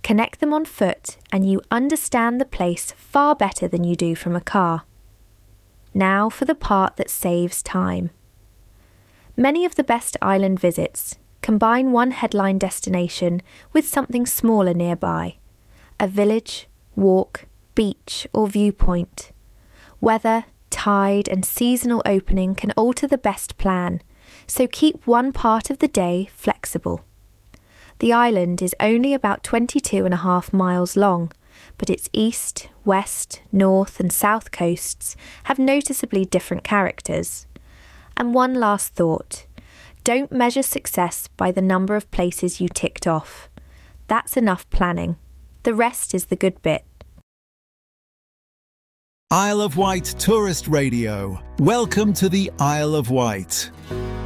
Connect them on foot and you understand the place far better than you do from a car. Now for the part that saves time. Many of the best island visits combine one headline destination with something smaller nearby. A village, walk, beach or viewpoint. Weather, tide and seasonal opening can alter the best plan, so keep one part of the day flexible. The island is only about 22.5 miles long, but its east, west, north and south coasts have noticeably different characters. And one last thought. Don't measure success by the number of places you ticked off. That's enough planning. The rest is the good bit. Isle of Wight Tourist Radio. Welcome to the Isle of Wight.